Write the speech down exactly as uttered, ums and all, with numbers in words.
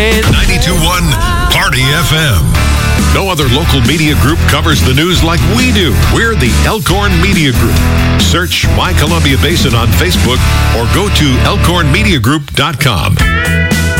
ninety-two point one Party F M. No other local media group covers the news like we do. We're the Elkhorn Media Group. Search My Columbia Basin on Facebook or go to elkhorn media group dot com.